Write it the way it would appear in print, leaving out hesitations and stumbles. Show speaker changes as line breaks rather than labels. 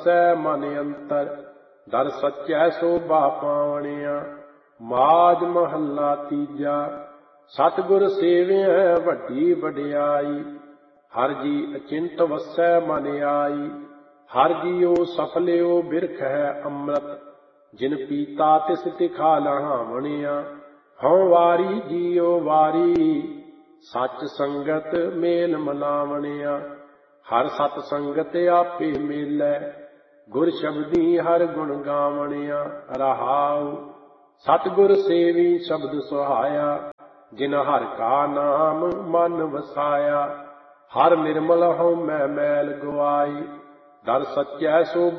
ਵਸੈ ਮਨ ਅੰਤਰ, ਦਰ ਸੱਚੈ ਸੋਭਾ ਪਾਵਣਿਆ। ਮਾਝ ਮਹੱਲਾ ਤੀਜਾ। ਸਤਿਗੁਰ ਸੇਵਿਐ ਵੱਡੀ ਵਡਿਆਈ, ਹਰਿ ਜੀ ਅਚਿੰਤ ਵਸੈ ਮਨ ਆਈ। ਹਰਿ ਜੀਉ ਸਫਲਿਓ ਬਿਰਖ ਹੈ ਅੰਮ੍ਰਿਤ, ਜਿਨ ਪੀਤਾ ਤਿਸ ਤਿਖਾ ਲਹਾਵਣਿਆ। ਹਉ ਵਾਰੀ ਜੀਉ ਵਾਰੀ, ਸੱਚ ਸੰਗਤ ਮੇਲ ਮਨਾਵਣਿਆ। ਹਰਿ ਸਤ ਸੰਗਤ ਆਪੇ ਮੇਲੈ, ਗੁਰ ਸ਼ਬਦੀ ਹਰਿ ਗੁਣ ਗਾਵਣਿਆ। ਰਹਾਉ ਸਤਿਗੁਰ ਸੇਵੀ ਸ਼ਬਦ ਸੁਹਾਇਆ, ਜਿਨ ਹਰਿ ਕਾ ਨਾਮ ਮਨ ਵਸਾਇਆ। ਹਰਿ ਨਿਰਮਲ ਹਉ ਮੈਂ ਮੈਲ ਗਵਾਈ, ਦਰ ਸੱਚੈ ਸੋ